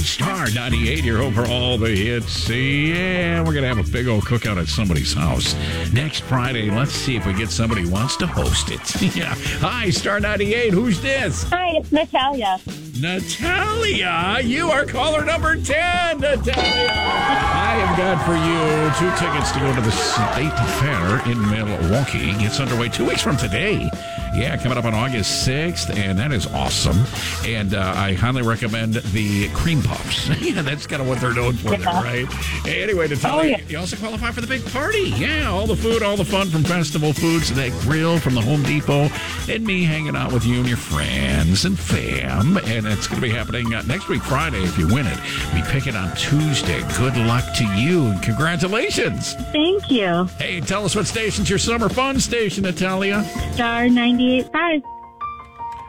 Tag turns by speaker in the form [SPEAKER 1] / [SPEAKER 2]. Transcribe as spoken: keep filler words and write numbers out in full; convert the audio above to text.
[SPEAKER 1] Star ninety-eight, your home for all the hits. Yeah, we're going to have a big old cookout at somebody's house next Friday. Let's see if we get somebody who wants to host it. Yeah. Hi, Star ninety-eight. Who's this?
[SPEAKER 2] Hi, it's Natalia.
[SPEAKER 1] Natalia, you are caller number ten, Natalia. I have got for you two tickets to go to the State Fair in Milwaukee. It's underway two weeks from today. Yeah, coming up on August sixth, and that is awesome. And uh, I highly recommend the cream puffs. Yeah, that's kind of what they're known for there, right? Anyway, Natalia, oh, yeah. You also qualify for the big party. Yeah, all the food, all the fun from Festival Foods, that grill from the Home Depot, and me hanging out with you and your friends and fam. And it's going to be happening uh, next week, Friday, if you win it. We pick it on Tuesday. Good luck to you, and congratulations.
[SPEAKER 2] Thank you.
[SPEAKER 1] Hey, tell us what station's your summer fun station, Natalia.
[SPEAKER 2] Star ninety-eight point five.